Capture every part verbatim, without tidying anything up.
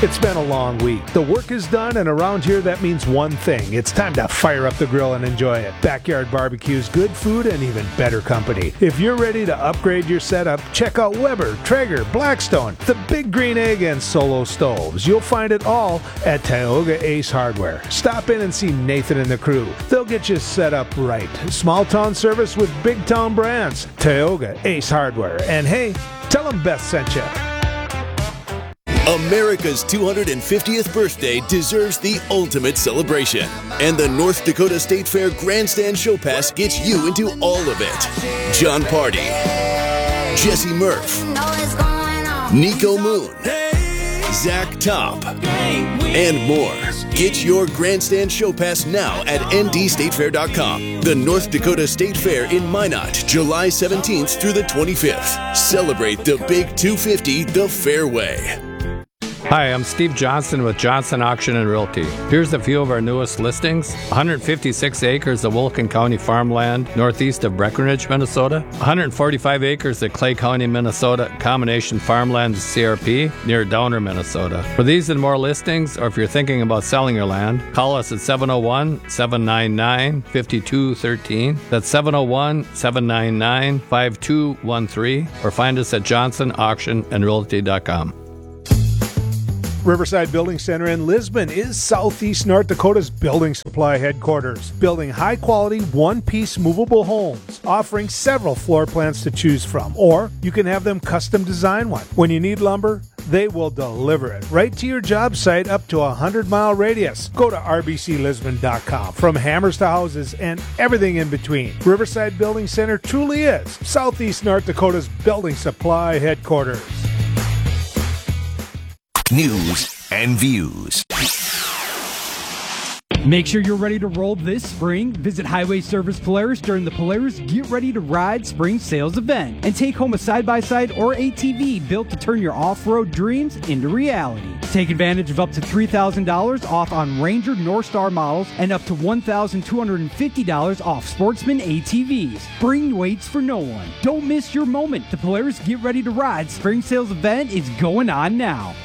It's been a long week. The work is done, and around here that means one thing. It's time to fire up the grill and enjoy it. Backyard Barbecue's good food and even better company. If you're ready to upgrade your setup, check out Weber, Traeger, Blackstone, the Big Green Egg, and Solo Stoves. You'll find it all at Tioga Ace Hardware. Stop in and see Nathan and the crew. They'll get you set up right. Small town service with big town brands. Tioga Ace Hardware. And hey, tell them Beth sent you. America's two hundred fiftieth birthday deserves the ultimate celebration. And the North Dakota State Fair Grandstand Show Pass gets you into all of it. John Party, Jesse Murph, Nico Moon, Zach Top, and more. Get your Grandstand Show Pass now at N D state fair dot com. The North Dakota State Fair in Minot, July seventeenth through the twenty-fifth. Celebrate the Big two fifty the fair way. Hi, I'm Steve Johnson with Johnson Auction and Realty. Here's a few of our newest listings. one hundred fifty-six acres of Wilkin County farmland northeast of Breckenridge, Minnesota. one hundred forty-five acres of Clay County, Minnesota combination farmland C R P near Downer, Minnesota. For these and more listings, or if you're thinking about selling your land, call us at seven oh one, seven nine nine, five two one three. That's seven oh one, seven nine nine, five two one three, or find us at johnson auction and realty dot com. Riverside Building Center in Lisbon is Southeast North Dakota's building supply headquarters, building high-quality, one-piece movable homes, offering several floor plans to choose from, or you can have them custom design one. When you need lumber, they will deliver it right to your job site up to a hundred-mile radius. Go to r b c lisbon dot com. From hammers to houses and everything in between, Riverside Building Center truly is Southeast North Dakota's building supply headquarters. News and views. Make sure you're ready to roll this spring. Visit Highway Service Polaris during the Polaris Get Ready to Ride Spring Sales Event and take home a side-by-side or A T V built to turn your off-road dreams into reality. Take advantage of up to three thousand dollars off on Ranger Northstar models and up to one thousand two hundred fifty dollars off Sportsman A T Vs. Spring waits for no one. Don't miss your moment. The Polaris Get Ready to Ride Spring Sales Event is going on now.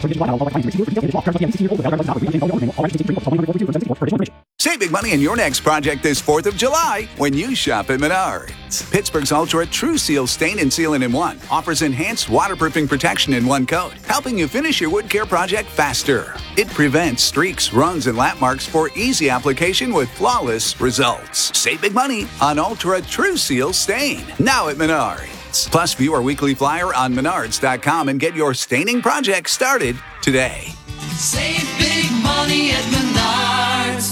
Save big money in your next project this fourth of July when you shop at Menards. Pittsburgh's Ultra True Seal Stain and Sealant in One offers enhanced waterproofing protection in one coat, helping you finish your wood care project faster. It prevents streaks, runs, and lap marks for easy application with flawless results. Save big money on Ultra True Seal Stain, now at Menards. Plus, view our weekly flyer on menards dot com and get your staining project started today. Save big money at Menards.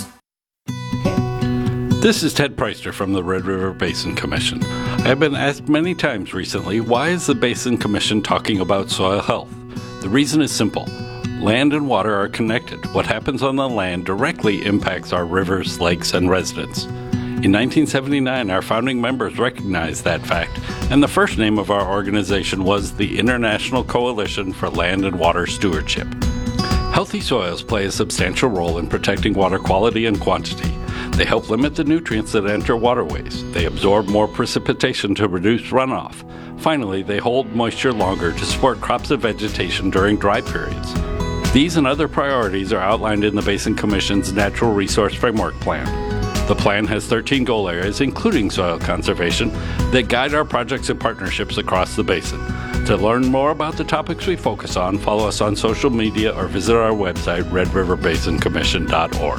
This is Ted Preister from the Red River Basin Commission. I have been asked many times recently, why is the Basin Commission talking about soil health? The reason is simple. Land and water are connected. What happens on the land directly impacts our rivers, lakes, and residents. In nineteen seventy-nine, our founding members recognized that fact, and the first name of our organization was the International Coalition for Land and Water Stewardship. Healthy soils play a substantial role in protecting water quality and quantity. They help limit the nutrients that enter waterways. They absorb more precipitation to reduce runoff. Finally, they hold moisture longer to support crops and vegetation during dry periods. These and other priorities are outlined in the Basin Commission's Natural Resource Framework Plan. The plan has thirteen goal areas, including soil conservation, that guide our projects and partnerships across the basin. To learn more about the topics we focus on, follow us on social media or visit our website, red river basin commission dot org.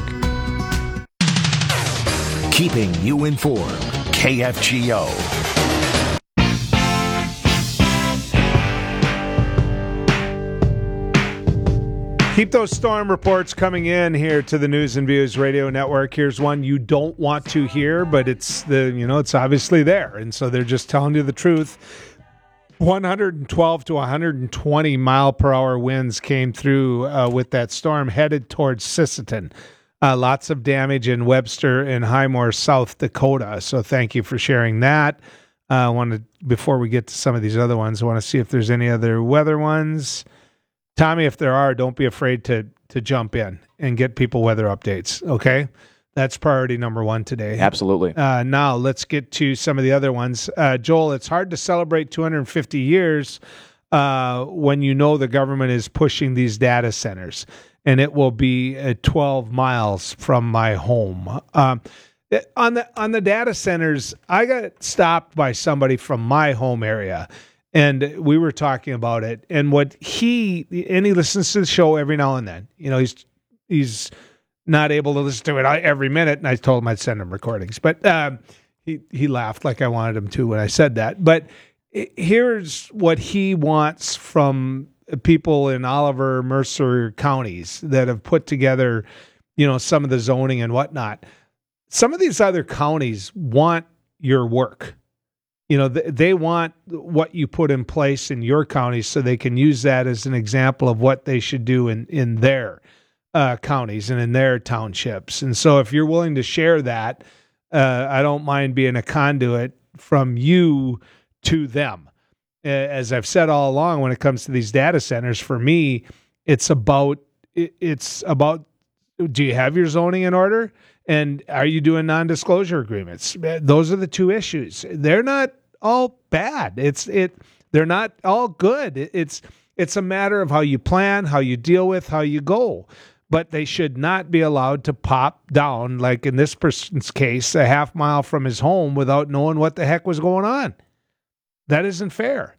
Keeping you informed. K F G O. Keep those storm reports coming in here to the News and Views Radio Network. Here's one you don't want to hear, but it's the you know it's obviously there, and so they're just telling you the truth. one hundred twelve to one hundred twenty mile per hour winds came through uh, with that storm headed towards Sisseton. Uh, lots of damage in Webster and Highmore, South Dakota. So thank you for sharing that. Uh, I want to, before we get to some of these other ones, I want to see if there's any other weather ones. Tommy, if there are, don't be afraid to to jump in and get people weather updates. Okay, that's priority number one today. Absolutely. Uh, now let's get to some of the other ones. Uh, Joel, it's hard to celebrate two hundred fifty years uh, when you know the government is pushing these data centers, and it will be uh, twelve miles from my home. Um, on the on the data centers, I got stopped by somebody from my home area, and we were talking about it. And what he and he listens to the show every now and then. You know, he's he's not able to listen to it every minute, and I told him I'd send him recordings. But um, he he laughed like I wanted him to when I said that. But here's what he wants from people in Oliver, Mercer counties that have put together, you know, some of the zoning and whatnot. Some of these other counties want your work. You know, they want what you put in place in your county so they can use that as an example of what they should do in, in their uh, counties and in their townships. And so if you're willing to share that, uh, I don't mind being a conduit from you to them. As I've said all along, when it comes to these data centers, for me, it's about, it's about, do you have your zoning in order? And are you doing non-disclosure agreements? Those are the two issues. They're not all bad. It's it. They're not all good. It's it's a matter of how you plan, how you deal with, how you go. But they should not be allowed to pop down, like in this person's case, a half mile from his home without knowing what the heck was going on. That isn't fair.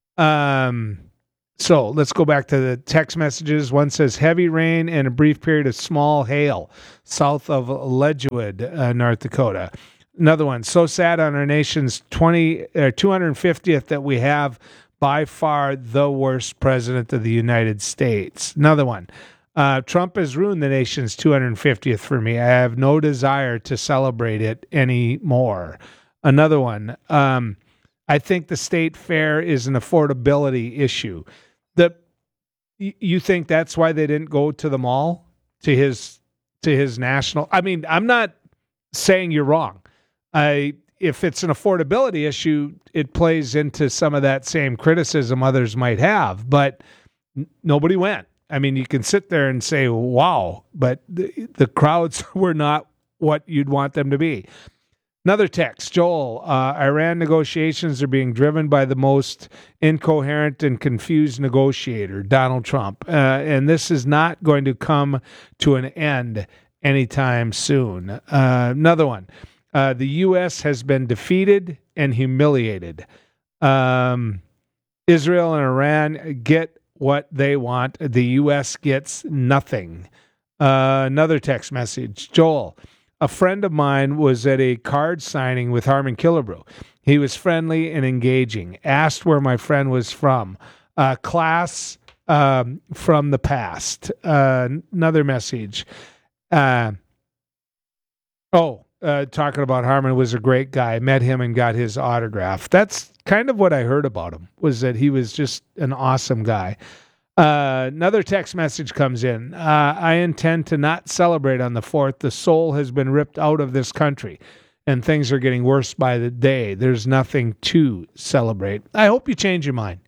Um. So let's go back to the text messages. One says heavy rain and a brief period of small hail south of Ledgewood, uh, North Dakota. Another one, so sad on our nation's twenty or two hundred fiftieth that we have by far the worst president of the United States. Another one, uh, Trump has ruined the nation's two hundred fiftieth for me. I have no desire to celebrate it anymore. Another one, um, I think the state fair is an affordability issue. The, you think that's why they didn't go to the mall, to his to his national? I mean, I'm not saying you're wrong. I if it's an affordability issue, it plays into some of that same criticism others might have. But n- nobody went. I mean, you can sit there and say, "Wow," but the, the crowds were not what you'd want them to be. Another text, Joel, uh, Iran negotiations are being driven by the most incoherent and confused negotiator, Donald Trump. Uh, and this is not going to come to an end anytime soon. Uh, another one, uh, the U S has been defeated and humiliated. Um, Israel and Iran get what they want. The U S gets nothing. Uh, another text message, Joel, a friend of mine was at a card signing with Harmon Killebrew. He was friendly and engaging. Asked where my friend was from. Uh, class um, from the past. Uh, another message. Uh, oh, uh, talking about Harmon was a great guy. Met him and got his autograph. That's kind of what I heard about him, was that he was just an awesome guy. Uh, another text message comes in. Uh, I intend to not celebrate on the fourth. The soul has been ripped out of this country, and things are getting worse by the day. There's nothing to celebrate. I hope you change your mind.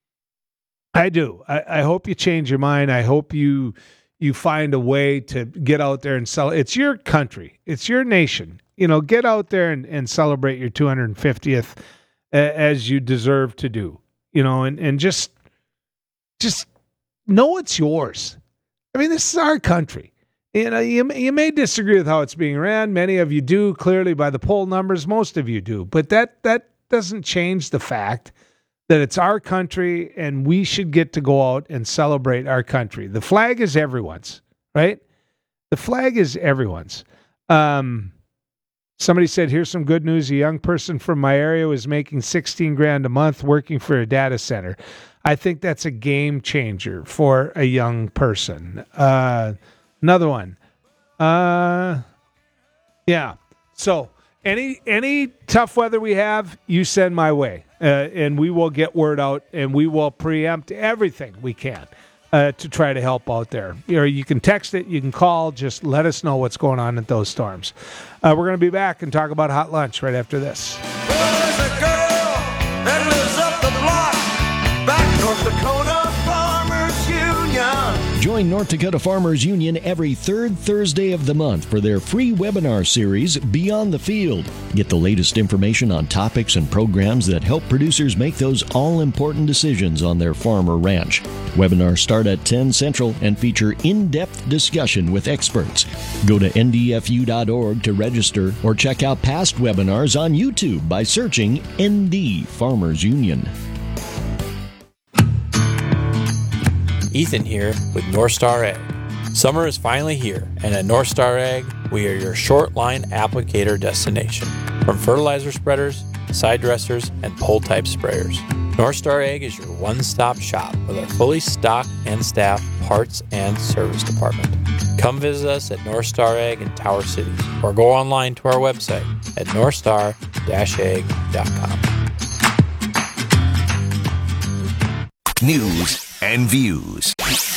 I do. I, I hope you change your mind. I hope you you find a way to get out there and sell. It's your country. It's your nation. You know, get out there and, and celebrate your two hundred fiftieth uh, as you deserve to do. You know, and, and just just. know it's yours. I mean, this is our country. You know, you, you may disagree with how it's being ran. Many of you do, clearly by the poll numbers. Most of you do. But that that doesn't change the fact that it's our country and we should get to go out and celebrate our country. The flag is everyone's, right? The flag is everyone's. Um, somebody said, here's some good news. A young person from my area was making sixteen grand a month working for a data center. I think that's a game changer for a young person. Uh, another one. Uh, yeah. So any any tough weather we have, you send my way. Uh, and we will get word out, and we will preempt everything we can uh, to try to help out there. You know, you can text it, you can call, just let us know what's going on at those storms. Uh, we're going to be back and talk about Hot Lunch right after this. Well, there's a girl that lives up the block, back North Dakota Farmers Union. Join North Dakota Farmers Union every third Thursday of the month for their free webinar series, Beyond the Field. Get the latest information on topics and programs that help producers make those all-important decisions on their farm or ranch. Webinars start at ten Central and feature in-depth discussion with experts. Go to N D F U dot org to register or check out past webinars on YouTube by searching N D Farmers Union. Ethan here with North Star Ag. Summer is finally here, and at North Star Ag, we are your short line applicator destination. From fertilizer spreaders, side dressers, and pole-type sprayers, North Star Ag is your one-stop shop with our fully stocked and staffed parts and service department. Come visit us at North Star Ag in Tower City, or go online to our website at north star dash ag dot com. News and views.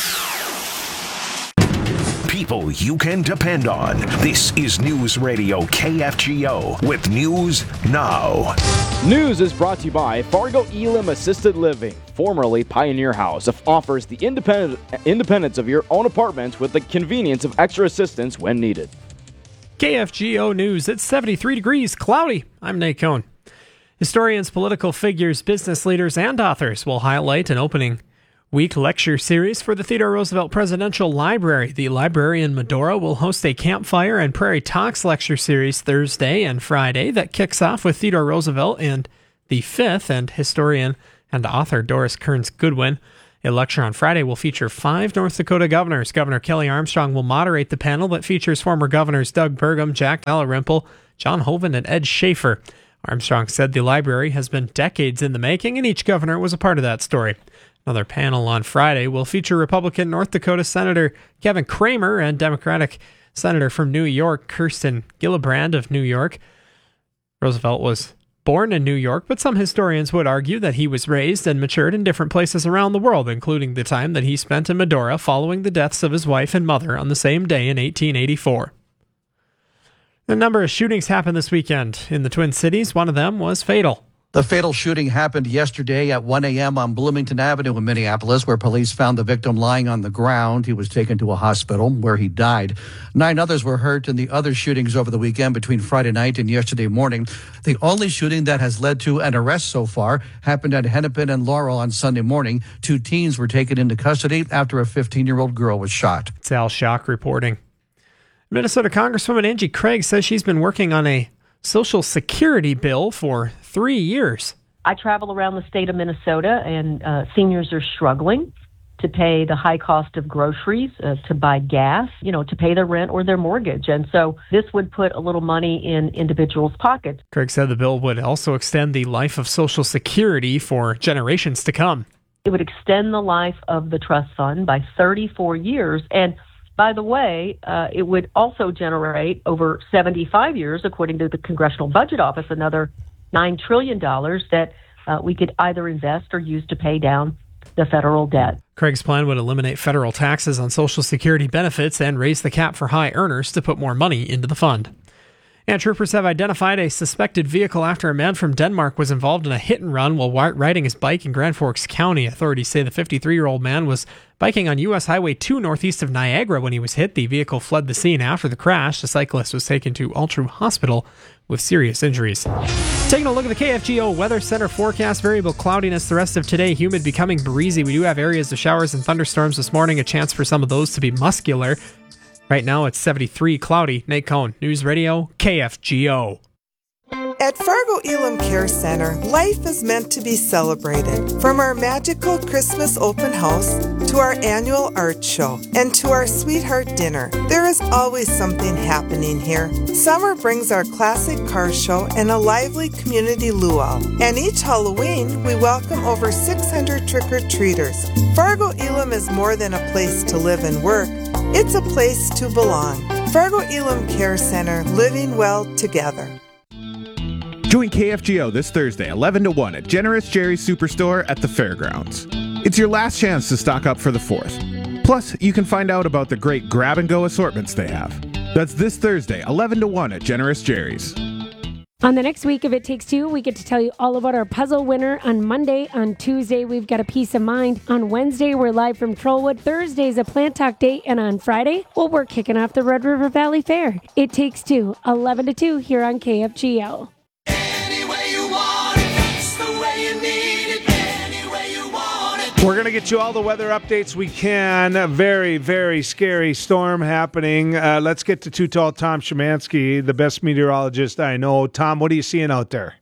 People you can depend on. This is News Radio K F G O with News Now. News is brought to you by Fargo Elam Assisted Living, formerly Pioneer House, offers the independent, independence of your own apartment with the convenience of extra assistance when needed. K F G O News, it's seventy-three degrees, cloudy. I'm Nate Cohn. Historians, political figures, business leaders, and authors will highlight an opening week lecture series for the Theodore Roosevelt Presidential Library. The library in Medora will host a campfire and prairie talks lecture series Thursday and Friday that kicks off with Theodore Roosevelt and the fifth, and historian and author Doris Kearns Goodwin. A lecture on Friday will feature five North Dakota governors. Governor Kelly Armstrong will moderate the panel that features former governors Doug Burgum, Jack Dalrymple, John Hoeven, and Ed Schaefer. Armstrong said the library has been decades in the making, and each governor was a part of that story. Another panel on Friday will feature Republican North Dakota Senator Kevin Cramer and Democratic Senator from New York, Kirsten Gillibrand of New York. Roosevelt was born in New York, but some historians would argue that he was raised and matured in different places around the world, including the time that he spent in Medora following the deaths of his wife and mother on the same day in eighteen eighty-four. A number of shootings happened this weekend in the Twin Cities. One of them was fatal. The fatal shooting happened yesterday at one a.m. on Bloomington Avenue in Minneapolis, where police found the victim lying on the ground. He was taken to a hospital where he died. Nine others were hurt in the other shootings over the weekend between Friday night and yesterday morning. The only shooting that has led to an arrest so far happened at Hennepin and Laurel on Sunday morning. Two teens were taken into custody after a fifteen-year-old girl was shot. It's Al Schock reporting. Minnesota Congresswoman Angie Craig says she's been working on a Social Security bill for three years. I travel around the state of Minnesota, and uh, seniors are struggling to pay the high cost of groceries, uh, to buy gas, you know, to pay their rent or their mortgage. And so this would put a little money in individuals' pockets. Craig said the bill would also extend the life of Social Security for generations to come. It would extend the life of the trust fund by thirty-four years. And by the way, uh, it would also generate over seventy-five years, according to the Congressional Budget Office, another nine trillion dollars that uh, we could either invest or use to pay down the federal debt. Craig's plan would eliminate federal taxes on Social Security benefits and raise the cap for high earners to put more money into the fund. And troopers have identified a suspected vehicle after a man from Denmark was involved in a hit and run while riding his bike in Grand Forks County. Authorities say the fifty-three-year-old man was biking on U S Highway two northeast of Niagara when he was hit. The vehicle fled the scene after the crash. The cyclist was taken to Altru Hospital with serious injuries. Taking a look at the K F G O Weather Center forecast, variable cloudiness the rest of today, humid becoming breezy. We do have areas of showers and thunderstorms this morning, a chance for some of those to be muscular. Right now it's seventy-three, cloudy. Nate Cohn, News Radio, K F G O. At Fargo Elam Care Center, life is meant to be celebrated. From our magical Christmas open house to our annual art show and to our sweetheart dinner, there is always something happening here. Summer brings our classic car show and a lively community luau. And each Halloween, we welcome over six hundred trick-or-treaters. Fargo Elam is more than a place to live and work. It's a place to belong. Fargo Elam Care Center, living well together. Join K F G O this Thursday, eleven to one at Generous Jerry's Superstore at the Fairgrounds. It's your last chance to stock up for the fourth. Plus, you can find out about the great grab-and-go assortments they have. That's this Thursday, eleven to one at Generous Jerry's. On the next week of It Takes Two, we get to tell you all about our puzzle winner on Monday. On Tuesday, we've got a Peace of Mind. On Wednesday, we're live from Trollwood. Thursday's a Plant Talk Day. And on Friday, well, we're kicking off the Red River Valley Fair. It Takes Two, eleven to two here on K F G O. We're going to get you all the weather updates we can. A very, very scary storm happening. Uh, let's get to Too Tall Tom Szymanski, the best meteorologist I know. Tom, what are you seeing out there?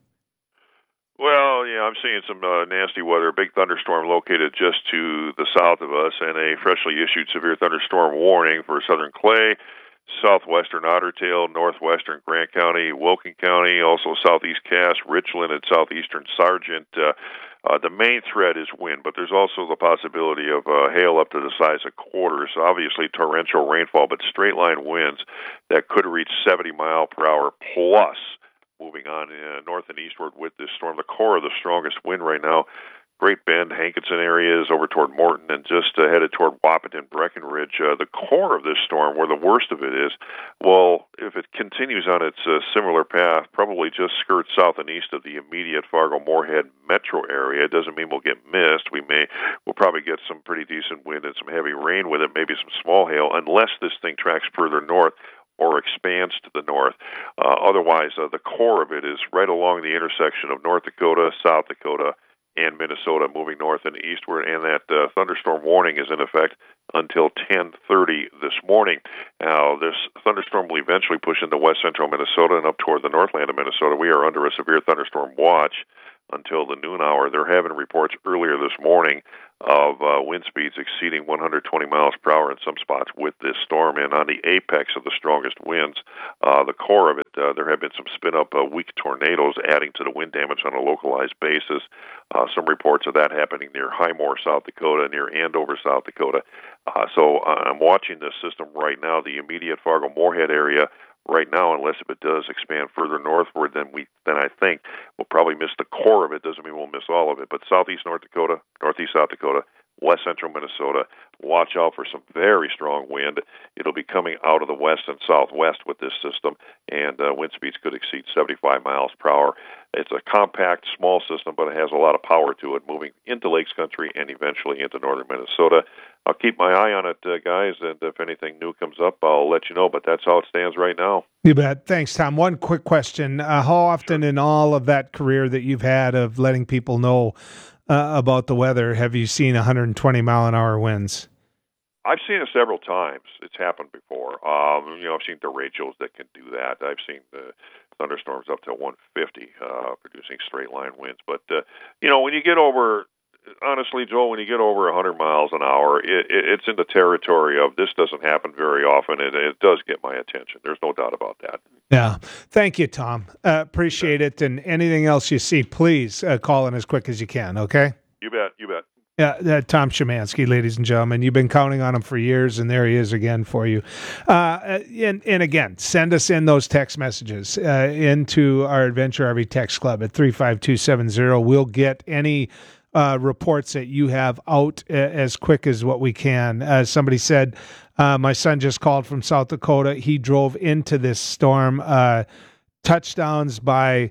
Well, yeah, I'm seeing some uh, nasty weather. A big thunderstorm located just to the south of us, and a freshly issued severe thunderstorm warning for southern Clay, southwestern Otter Tail, northwestern Grant County, Wilkin County, also southeast Cass, Richland, and southeastern Sargent. Uh, Uh, the main threat is wind, but there's also the possibility of uh, hail up to the size of quarters. Obviously, torrential rainfall, but straight line winds that could reach seventy mile per hour plus. Moving on uh, north and eastward with this storm, the core of the strongest wind right now. Great Bend, Hankinson areas over toward Morton and just uh, headed toward Wahpeton, Breckenridge. Uh, the core of this storm, where the worst of it is, well, if it continues on its uh, similar path, probably just skirts south and east of the immediate Fargo-Moorhead metro area. It doesn't mean we'll get missed. We may, we'll probably get some pretty decent wind and some heavy rain with it, maybe some small hail, unless this thing tracks further north or expands to the north. Uh, otherwise, uh, the core of it is right along the intersection of North Dakota, South Dakota, and Minnesota, moving north and eastward, and that uh, thunderstorm warning is in effect until ten thirty this morning. Now, this thunderstorm will eventually push into west central Minnesota and up toward the northland of Minnesota. We are under a severe thunderstorm watch until the noon hour. They're having reports earlier this morning of uh, wind speeds exceeding one hundred twenty miles per hour in some spots with this storm. And on the apex of the strongest winds, uh, the core of it, uh, there have been some spin-up uh, weak tornadoes adding to the wind damage on a localized basis. Uh, some reports of that happening near Highmore, South Dakota, near Andover, South Dakota. Uh, so uh, I'm watching this system right now, the immediate Fargo-Moorhead area. Right now, unless if it does expand further northward, then we then I think we'll probably miss the core of it. Doesn't mean we'll miss all of it. But southeast North Dakota, northeast South Dakota, west central Minnesota, watch out for some very strong wind. It'll be coming out of the west and southwest with this system, and uh, wind speeds could exceed seventy-five miles per hour. It's a compact, small system, but it has a lot of power to it, moving into Lakes Country and eventually into northern Minnesota. I'll keep my eye on it, uh, guys, and if anything new comes up, I'll let you know, but that's how it stands right now. You bet. Thanks, Tom. One quick question. Uh, how often in all of that career that you've had of letting people know uh, about the weather have you seen one hundred twenty mile an hour winds? I've seen it several times. It's happened before. Um, you know, I've seen derechos that can do that. I've seen the thunderstorms up to one fifty, uh, producing straight line winds. But, uh, you know, when you get over, honestly, Joel, when you get over one hundred miles an hour, it, it, it's in the territory of this doesn't happen very often, and it does get my attention. There's no doubt about that. Yeah. Thank you, Tom. Uh, appreciate it. And anything else you see, please uh, call in as quick as you can, okay? You bet. You bet. Yeah, uh, Tom Szymanski, ladies and gentlemen. You've been counting on him for years, and there he is again for you. Uh, and, and again, send us in those text messages uh, into our Adventure R V Text Club at three five two seven zero. We'll get any uh, reports that you have out uh, as quick as what we can. As somebody said, uh, my son just called from South Dakota. He drove into this storm. Uh, touchdowns by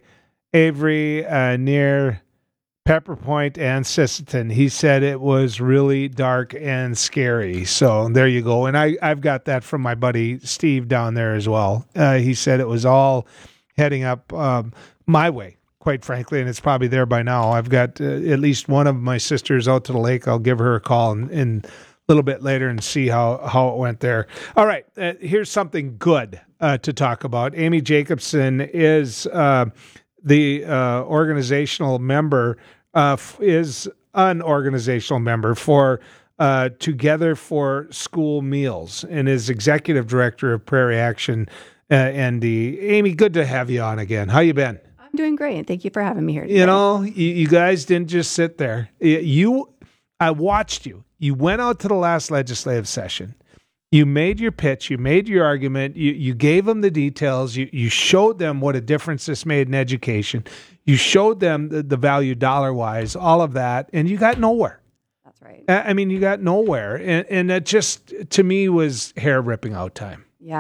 Avery uh, near Pepper Point and Sisseton. He said it was really dark and scary. So there you go. And I, I've got that from my buddy Steve down there as well. Uh, he said it was all heading up um, my way, quite frankly, and it's probably there by now. I've got uh, at least one of my sisters out to the lake. I'll give her a call in, in a little bit later and see how, how it went there. All right, uh, here's something good uh, to talk about. Amy Jacobson is uh, the uh, organizational member, uh, f- is an organizational member for uh, Together for School Meals and is executive director of Prairie Action uh, N D. Amy, good to have you on again. How you been? I'm doing great. Thank you for having me here today. You know, you, you guys didn't just sit there. You, I watched you. You went out to the last legislative session. You made your pitch. You made your argument. You you gave them the details. You you showed them what a difference this made in education. You showed them the, the value dollar-wise, all of that, and you got nowhere. That's right. I, I mean, you got nowhere. And, and that just, to me, was hair-ripping out time. Yeah.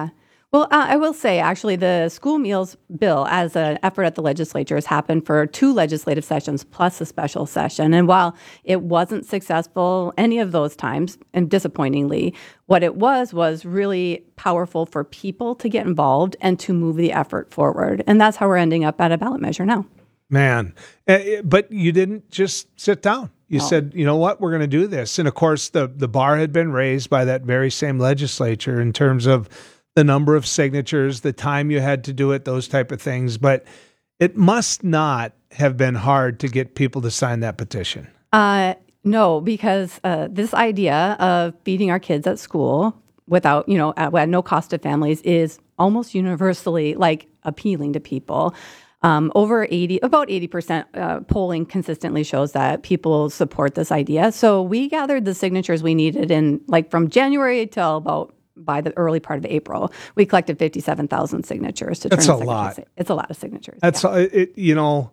Well, uh, I will say, actually, the school meals bill as an effort at the legislature has happened for two legislative sessions plus a special session. And while it wasn't successful any of those times, and disappointingly, what it was was really powerful for people to get involved and to move the effort forward. And that's how we're ending up at a ballot measure now. Man, uh, but you didn't just sit down. You No. said, you know what, we're going to do this. And of course, the, the bar had been raised by that very same legislature in terms of the number of signatures, the time you had to do it, those type of things. But it must not have been hard to get people to sign that petition. Uh, no, because uh, this idea of feeding our kids at school without, you know, at, at no cost to families is almost universally like appealing to people. Um, over eighty, about eighty percent uh, polling consistently shows that people support this idea. So we gathered the signatures we needed in like from January till about by the early part of April. We collected fifty-seven thousand signatures to turn That's a the lot. secretary. It's a lot of signatures. That's yeah. it. You know,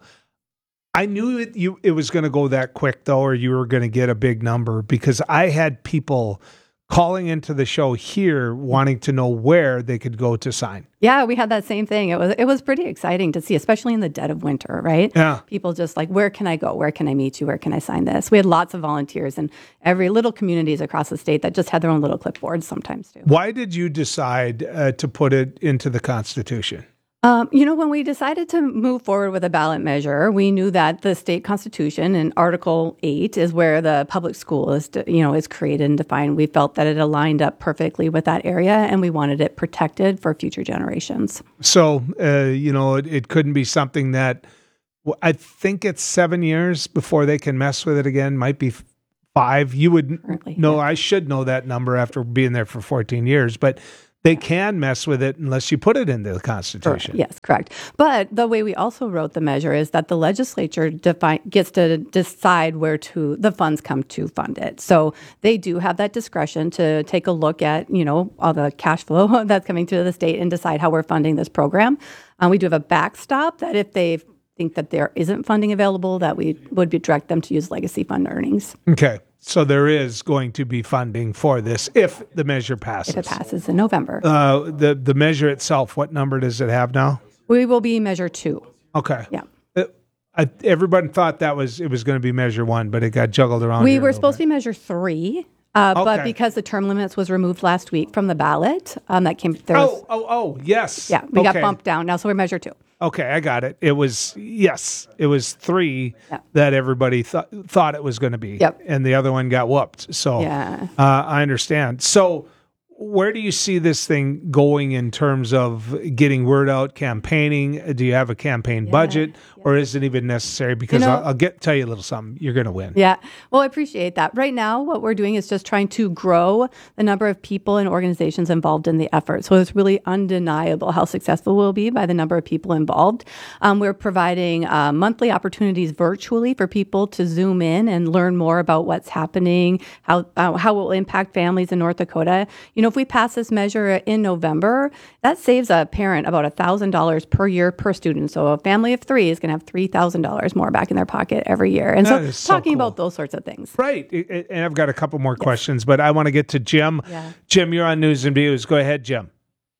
I knew it. You it was going to go that quick though, or you were going to get a big number because I had people calling into the show here wanting to know where they could go to sign. Yeah, we had that same thing. It was it was pretty exciting to see, especially in the dead of winter, right? Yeah. People just like, where can I go? Where can I meet you? Where can I sign this? We had lots of volunteers in every little communities across the state that just had their own little clipboards sometimes too. Why did you decide uh, to put it into the Constitution? Um, you know, when we decided to move forward with a ballot measure, we knew that the state constitution in Article eight is where the public school is, you know, is created and defined. We felt that it aligned up perfectly with that area, and we wanted it protected for future generations. So, uh, you know, it, it couldn't be something that well, I think it's seven years before they can mess with it again. Might be five. You would Currently, know. yeah. I should know that number after being there for fourteen years, but they can mess with it unless you put it into the Constitution. Correct. Yes, correct. But the way we also wrote the measure is that the legislature define, gets to decide where to the funds come to fund it. So they do have that discretion to take a look at, you know, all the cash flow that's coming to the state and decide how we're funding this program. Um, we do have a backstop that if they think that there isn't funding available, that we would be direct them to use legacy fund earnings. Okay. So there is going to be funding for this if the measure passes. If it passes in November. Uh, the the measure itself, what number does it have now? We will be measure two. Okay. Yeah. Uh, I, everybody thought that was it was going to be measure one, but it got juggled around. We here a were little supposed bit. to be measure three, uh, but Okay. because the term limits was removed last week from the ballot, um, that came. There was, Oh, oh, oh, yes. yeah, we got Okay. bumped down now, so we're measure two. Okay, I got it. It was yes, it was three that everybody thought thought it was going to be. Yep. And the other one got whooped. So Yeah. uh, I understand. So where do you see this thing going in terms of getting word out, campaigning? Do you have a campaign budget, or is it even necessary? Because know- I'll, I'll get tell you a little something. You're going to win. Yeah. Well, I appreciate that. Right now, what we're doing is just trying to grow the number of people and organizations involved in the effort. So it's really undeniable how successful we'll be by the number of people involved. Um, we're providing uh, monthly opportunities virtually for people to Zoom in and learn more about what's happening, how uh, how it will impact families in North Dakota. You know, if we pass this measure in November, that saves a parent about one thousand dollars per year per student. So a family of three is going to have three thousand dollars more back in their pocket every year. And That so is so talking cool. about those sorts of things. Right. I- I- And I've got a couple more questions, but I want to get to Jim. Yeah. Jim, you're on News and Views. Go ahead, Jim.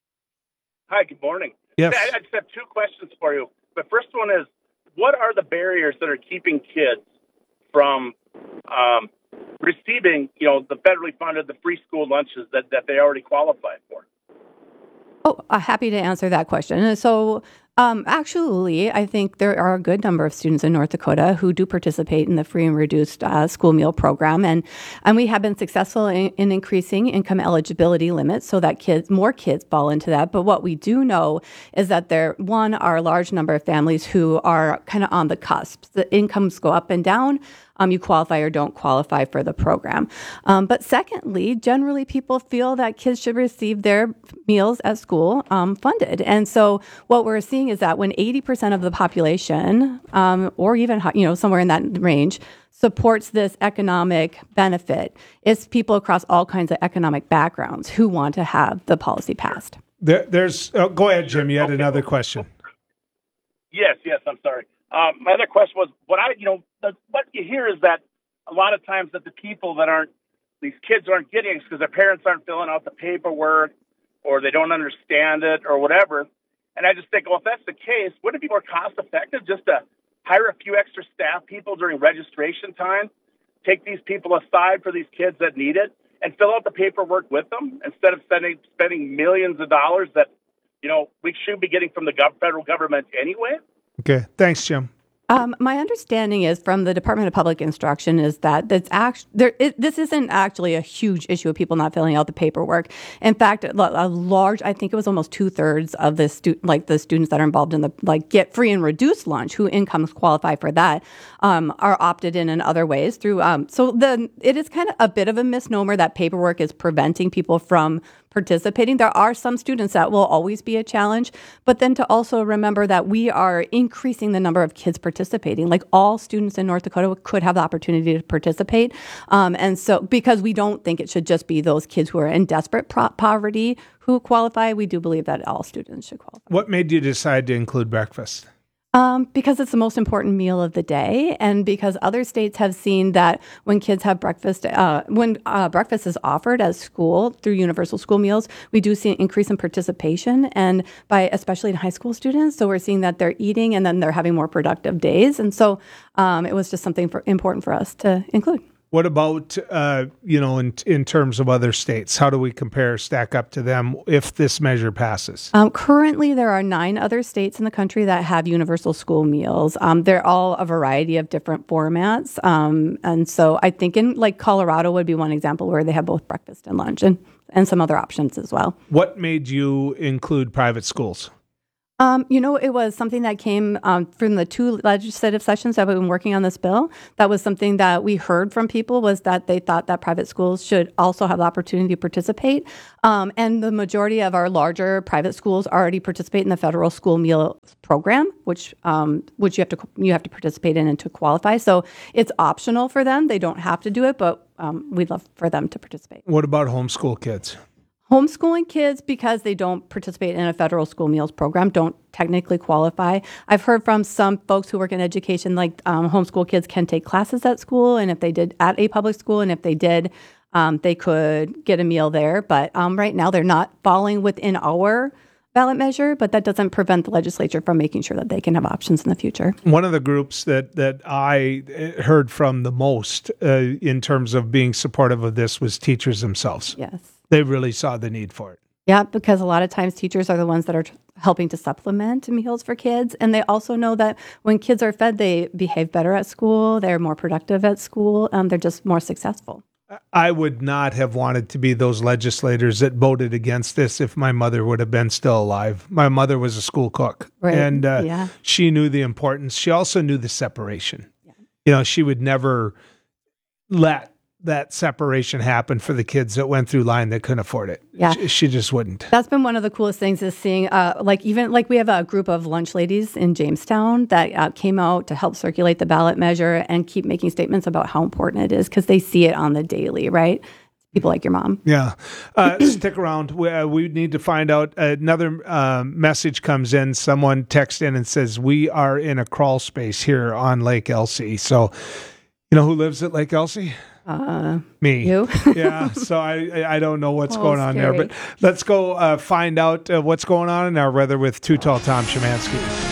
Hi, good morning. Yes. I I just have two questions for you. The first one is, what are the barriers that are keeping kids from um, receiving, you know, the federally funded, the free school lunches that, that they already qualified for? Oh, uh, happy to answer that question. And So, um, actually, I think there are a good number of students in North Dakota who do participate in the free and reduced uh, school meal program, and and we have been successful in, in increasing income eligibility limits so that kids, more kids, fall into that. But what we do know is that there, one, are a large number of families who are kind of on the cusp. The incomes go up and down. Um, you qualify or don't qualify for the program. Um, but secondly, generally people feel that kids should receive their meals at school um, funded. And so what we're seeing is that when eighty percent of the population, um, or even you know somewhere in that range, supports this economic benefit, it's people across all kinds of economic backgrounds who want to have the policy passed. There, there's. Oh, go ahead, Jim. You had another question. Yes, yes, I'm sorry. Um, my other question was, what I, you know, the, what you hear is that a lot of times that the people that aren't, these kids aren't getting it because their parents aren't filling out the paperwork, or they don't understand it or whatever. And I just think, well, if that's the case, wouldn't it be more cost effective just to hire a few extra staff people during registration time, take these people aside for these kids that need it, and fill out the paperwork with them instead of spending spending millions of dollars that, you know, we should be getting from the gov- federal government anyway? Okay. Thanks, Jim. Um, my understanding is from the Department of Public Instruction is that that's act- there, it, this isn't actually a huge issue of people not filling out the paperwork. In fact, a large, I think it was almost two thirds of the stu- like the students that are involved in the like get free and reduced lunch, who incomes qualify for that, um, are opted in in other ways through. Um, so the it is kind of a bit of a misnomer that paperwork is preventing people from participating. There are some students that will always be a challenge, but then to also remember that we are increasing the number of kids participating. Like all students in North Dakota could have the opportunity to participate. Um, and so because we don't think it should just be those kids who are in desperate pro- poverty who qualify, we do believe that all students should qualify. What made you decide to include breakfast? Um, because it's the most important meal of the day, and because other states have seen that when kids have breakfast, uh, when uh, breakfast is offered at school through universal school meals, we do see an increase in participation, and by especially in high school students. So we're seeing that they're eating, and then they're having more productive days, and so um, it was just something for, important for us to include. What about, uh, you know, in in terms of other states? How do we compare, stack up to them if this measure passes? Um, currently, there are nine other states in the country that have universal school meals. Um, they're all a variety of different formats. Um, and so I think in like Colorado would be one example where they have both breakfast and lunch and, and some other options as well. What made you include private schools? Um, you know, it was something that came um, from the two legislative sessions that we've been working on this bill. That was something that we heard from people was that they thought that private schools should also have the opportunity to participate. Um, and the majority of our larger private schools already participate in the federal school meal program, which um, which you have to you have to participate in and to qualify. So it's optional for them; they don't have to do it, but um, we'd love for them to participate. What about homeschool kids? Homeschooling kids, because they don't participate in a federal school meals program, don't technically qualify. I've heard from some folks who work in education, like um, homeschool kids can take classes at school, and if they did at a public school, and if they did, um, they could get a meal there. But um, right now, they're not falling within our ballot measure, but that doesn't prevent the legislature from making sure that they can have options in the future. One of the groups that, that I heard from the most uh, in terms of being supportive of this was teachers themselves. Yes. They really saw the need for it. Yeah, because a lot of times teachers are the ones that are t- helping to supplement meals for kids. And they also know that when kids are fed, they behave better at school. They're more productive at school. Um, they're just more successful. I would not have wanted to be those legislators that voted against this if my mother would have been still alive. My mother was a school cook, right. and uh, yeah. she knew the importance. She also knew the separation. Yeah. You know, she would never let that separation happen for the kids that went through line that couldn't afford it. Yeah. She, she just wouldn't. That's been one of the coolest things is seeing, uh, like even like we have a group of lunch ladies in Jamestown that uh, came out to help circulate the ballot measure and keep making statements about how important it is because they see it on the daily, right? People like your mom. Yeah. Uh, stick around. We, uh, we need to find out. Another uh, message comes in. Someone texts in and says, we are in a crawl space here on Lake Elsie. So, you know who lives at Lake Elsie? Uh, Me. You? Yeah, so I I don't know what's Oh, going on scary. there, but let's go uh, find out uh, what's going on in our weather with Too Tall Tom Szymanski.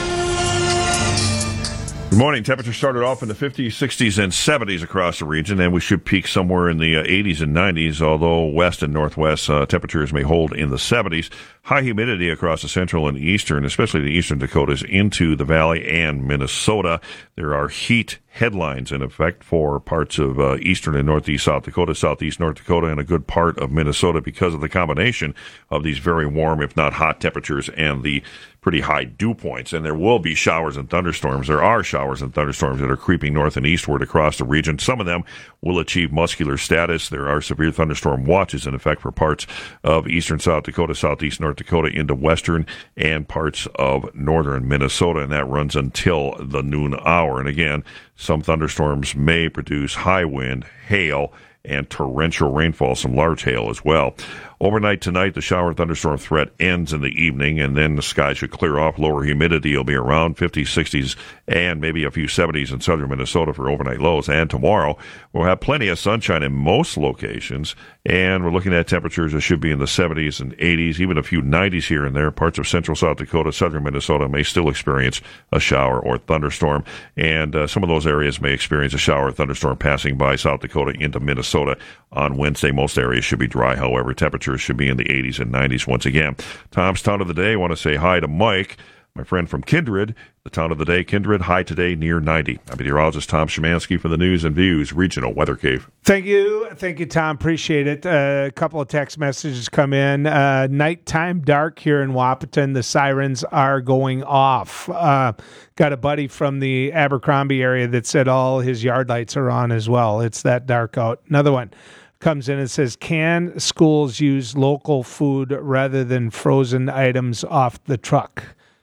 Good morning. Temperatures started off in the fifties, sixties, and seventies across the region, and we should peak somewhere in the uh, eighties and nineties, although west and northwest uh, temperatures may hold in the seventies. High humidity across the central and eastern, especially the eastern Dakotas, into the valley and Minnesota. There are heat headlines in effect for parts of uh, eastern and northeast South Dakota, southeast North Dakota, and a good part of Minnesota because of the combination of these very warm, if not hot temperatures and the pretty high dew points. And there will be showers and thunderstorms. There are showers and thunderstorms that are creeping north and eastward across the region. Some of them will achieve muscular status. There are severe thunderstorm watches in effect for parts of eastern South Dakota, southeast North Dakota, into western and parts of northern Minnesota, and that runs until the noon hour. And again, some thunderstorms may produce high wind, hail, and torrential rainfall, some large hail as well. Overnight tonight, the shower and thunderstorm threat ends in the evening, and then the sky should clear off. Lower humidity will be around fifties, sixties, and maybe a few seventies in southern Minnesota for overnight lows. And tomorrow, we'll have plenty of sunshine in most locations, and we're looking at temperatures that should be in the seventies and eighties, even a few nineties here and there. Parts of central South Dakota, southern Minnesota may still experience a shower or thunderstorm, and uh, some of those areas may experience a shower or thunderstorm passing by South Dakota into Minnesota on Wednesday. Most areas should be dry, however. Temperatures should be in the eighties and nineties once again. Tom's Town of the Day. I want to say hi to Mike, my friend from Kindred. The Town of the Day, Kindred, high today near ninety. I'm meteorologist Tom Szymanski for the News and Views Regional Weather Cave. Thank you. Thank you, Tom. Appreciate it. Uh, a couple of text messages come in. Uh, nighttime dark here in Wahpeton. The sirens are going off. Uh, got a buddy from the Abercrombie area that said all his yard lights are on as well. It's that dark out. Another one comes in and says, can schools use local food rather than frozen items off the truck?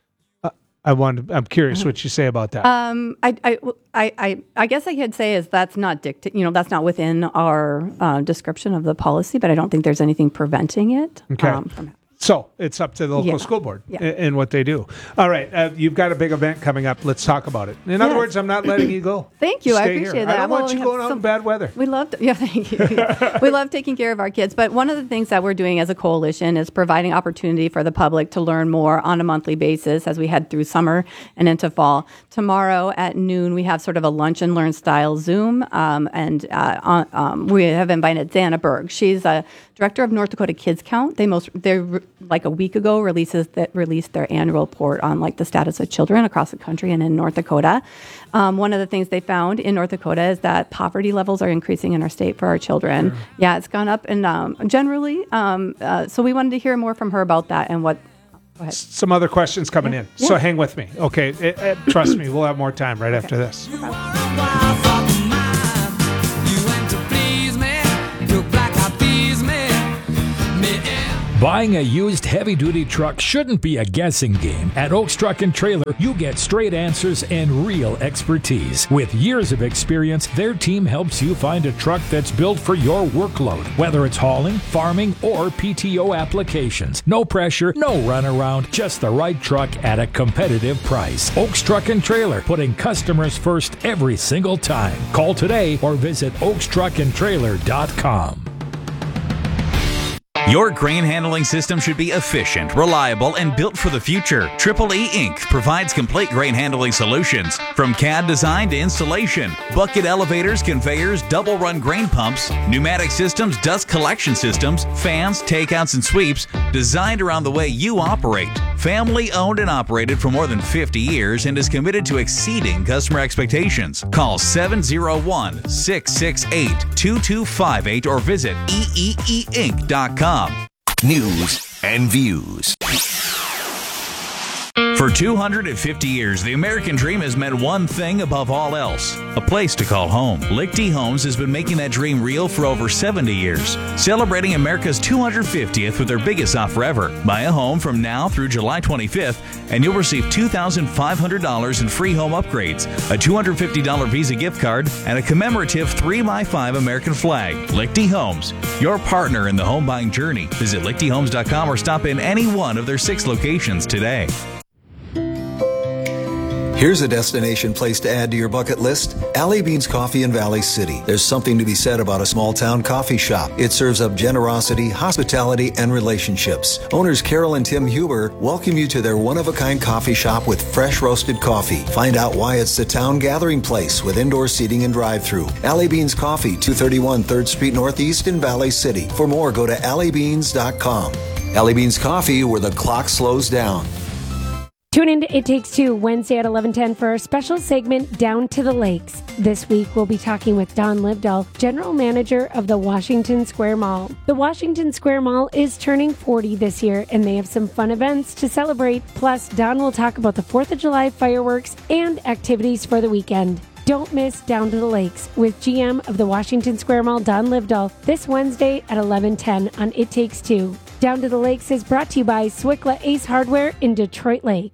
I want. I'm curious what you say about that. Um, I, I, I, I guess I could say is that's not dicta- You know, that's not within our uh, description of the policy, but I don't think there's anything preventing it. Okay. Um, from So it's up to the local Yeah. school board Yeah. and, and what they do. All right, uh, you've got a big event coming up. Let's talk about it. In other Yes. words, I'm not letting you go. Thank you. I Stay appreciate here. that. I don't Well, want we you have going out some- in bad weather. We love to, yeah, thank you. We love taking care of our kids. But one of the things that we're doing as a coalition is providing opportunity for the public to learn more on a monthly basis as we head through summer and into fall. Tomorrow at noon, we have sort of a lunch and learn style Zoom. Um, and uh, on, um, we have invited Xana Berg. She's a director of North Dakota Kids Count. They most, they're like a week ago releases that released their annual report on like the status of children across the country and in North Dakota. Um, one of the things they found in North Dakota is that poverty levels are increasing in our state for our children. Sure. Yeah, it's gone up and um, generally. Um, uh, so we wanted to hear more from her about that and what. Go ahead. Some other questions coming Yeah. in. Yeah. So hang with me. Okay, it, it, trust me, we'll have more time right after this. Buying a used heavy-duty truck shouldn't be a guessing game. At Oaks Truck and Trailer, you get straight answers and real expertise. With years of experience, their team helps you find a truck that's built for your workload, whether it's hauling, farming, or P T O applications. No pressure, no runaround, just the right truck at a competitive price. Oaks Truck and Trailer, putting customers first every single time. Call today or visit oaks truck and trailer dot com. Your grain handling system should be efficient, reliable, and built for the future. Triple E Incorporated provides complete grain handling solutions. From C A D design to installation, bucket elevators, conveyors, double-run grain pumps, pneumatic systems, dust collection systems, fans, takeouts, and sweeps, designed around the way you operate. Family owned and operated for more than fifty years and is committed to exceeding customer expectations. Call seven oh one, six six eight, two two five eight or visit E E E Inc dot com. News and Views. For two hundred fifty years, the American dream has meant one thing above all else: a place to call home. Lichty Homes has been making that dream real for over seventy years, celebrating America's two hundred fiftieth with their biggest offer ever. Buy a home from now through July twenty-fifth, and you'll receive two thousand five hundred dollars in free home upgrades, a two hundred fifty dollars Visa gift card, and a commemorative three by five American flag. Lichty Homes, your partner in the home buying journey. Visit lichty homes dot com or stop in any one of their six locations today. Here's a destination place to add to your bucket list: Alley Beans Coffee in Valley City. There's something to be said about a small town coffee shop. It serves up generosity, hospitality, and relationships. Owners Carol and Tim Huber welcome you to their one-of-a-kind coffee shop with fresh roasted coffee. Find out why it's the town gathering place with indoor seating and drive-through. Alley Beans Coffee, two thirty-one third Street Northeast in Valley City. For more, go to alley beans dot com. Alley Beans Coffee, where the clock slows down. Tune in to It Takes Two Wednesday at eleven ten for our special segment Down to the Lakes. This week we'll be talking with Don Livdahl, General Manager of the Washington Square Mall. The Washington Square Mall is turning forty this year, and they have some fun events to celebrate. Plus, Don will talk about the fourth of July fireworks and activities for the weekend. Don't miss Down to the Lakes with G M of the Washington Square Mall, Don Livdahl, this Wednesday at eleven ten on It Takes Two. Down to the Lakes is brought to you by Swickla Ace Hardware in Detroit Lakes.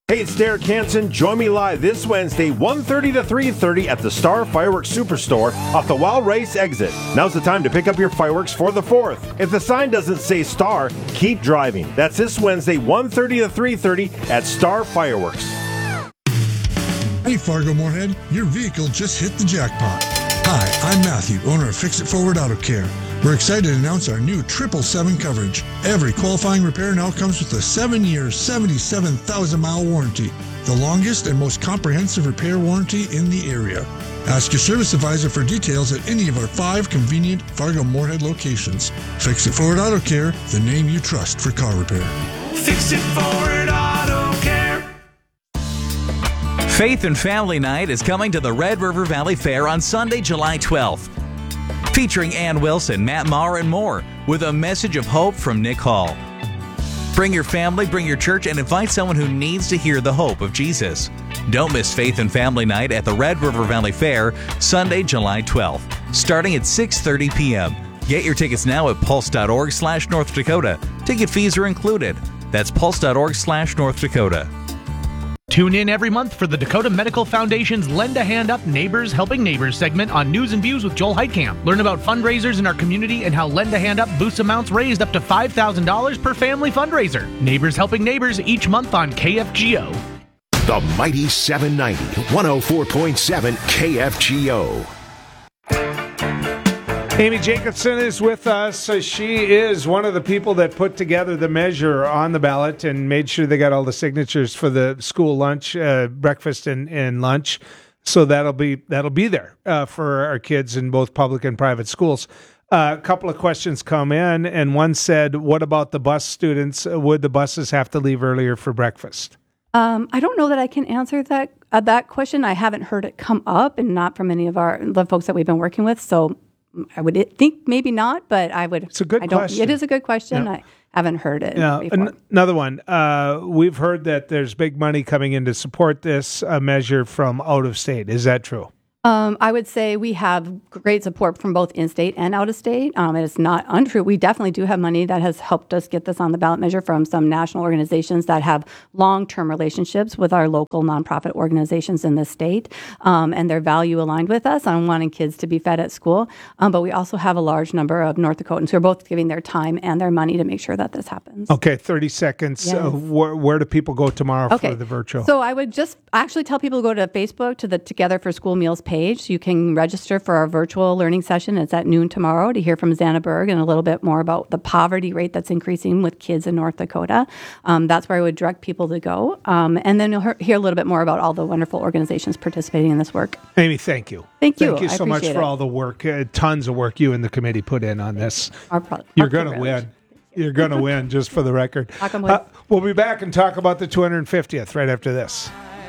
Hey, it's Derek Hansen. Join me live this Wednesday, one thirty to three thirty at the Star Fireworks Superstore off the Wild Race exit. Now's the time to pick up your fireworks for the fourth. If the sign doesn't say Star, keep driving. That's this Wednesday, one thirty to three thirty at Star Fireworks. Hey, Fargo Moorhead, your vehicle just hit the jackpot. Hi, I'm Matthew, owner of Fix It Forward Auto Care. We're excited to announce our new triple seven coverage. Every qualifying repair now comes with a seven-year, seventy-seven thousand mile warranty, the longest and most comprehensive repair warranty in the area. Ask your service advisor for details at any of our five convenient Fargo Moorhead locations. Fix It Forward Auto Care, the name you trust for car repair. Fix It Forward Auto Care. Faith and Family Night is coming to the Red River Valley Fair on Sunday, July twelfth. Featuring Ann Wilson, Matt Maher, and more, with a message of hope from Nick Hall. Bring your family, bring your church, and invite someone who needs to hear the hope of Jesus. Don't miss Faith and Family Night at the Red River Valley Fair, Sunday, July twelfth, starting at six thirty p.m. Get your tickets now at pulse.org slash North Dakota. Ticket fees are included. That's pulse.org slash North Dakota. Tune in every month for the Dakota Medical Foundation's Lend a Hand Up Neighbors Helping Neighbors segment on News and Views with Joel Heitkamp. Learn about fundraisers in our community and how Lend a Hand Up boosts amounts raised up to five thousand dollars per family fundraiser. Neighbors Helping Neighbors each month on K F G O. The Mighty seven ninety, one oh four point seven K F G O. Amy Jacobson is with us. Uh, she is one of the people that put together the measure on the ballot and made sure they got all the signatures for the school lunch, uh, breakfast, and, and lunch. So that'll be that'll be there uh, for our kids in both public and private schools. Uh, a couple of questions come in, and one said, "What about the bus students? Would the buses have to leave earlier for breakfast?" Um, I don't know that I can answer that uh, that question. I haven't heard it come up, and not from any of our the folks that we've been working with. So I would think maybe not, but I would. It's a good I don't, question. It is a good question. Yeah. I haven't heard it Yeah, before. an- another one. Uh, we've heard that there's big money coming in to support this uh, measure from out of state. Is that true? Um, I would say we have great support from both in-state and out-of-state. Um, it is not untrue. We definitely do have money that has helped us get this on the ballot measure from some national organizations that have long-term relationships with our local nonprofit organizations in the state, um, and their value aligned with us on wanting kids to be fed at school. Um, but we also have a large number of North Dakotans who are both giving their time and their money to make sure that this happens. Okay, thirty seconds. Yes. Uh, where, where do people go tomorrow Okay. for the virtual? So I would just actually tell people to go to Facebook to the Together for School Meals page. You can register for our virtual learning session. It's at noon tomorrow to hear from Xana Berg and a little bit more about the poverty rate that's increasing with kids in North Dakota. Um, that's where I would direct people to go. Um, and then you'll hear, hear a little bit more about all the wonderful organizations participating in this work. Amy, thank you. Thank you. Thank you I so much appreciate for it. all the work, uh, tons of work you and the committee put in on this. Our pro- You're our going to privilege. win. You're going to win, just for the record. Knock on wood. Uh, we'll be back and talk about the two hundred fiftieth right after this.